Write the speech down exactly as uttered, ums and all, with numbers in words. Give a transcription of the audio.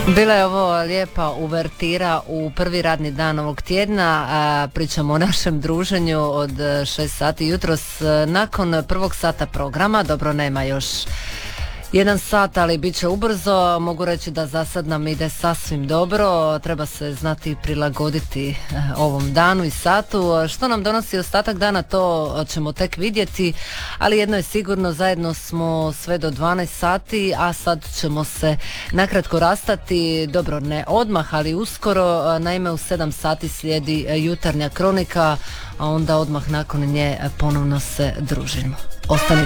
Bila je ovo lijepa uvertira u prvi radni dan ovog tjedna, a pričamo o našem druženju od šest sati jutros nakon prvog sata programa. Dobro, nema još jedan sat, ali bit će ubrzo. Mogu reći da za sad nam ide sasvim dobro. Treba se znati prilagoditi ovom danu i satu. Što nam donosi ostatak dana, to ćemo tek vidjeti, ali jedno je sigurno, zajedno smo sve do dvanaest sati, a sad ćemo se nakratko rastati. Dobro, ne odmah, ali uskoro. Naime, u sedam sati slijedi jutarnja kronika, a onda odmah nakon nje ponovno se družimo. Ostanite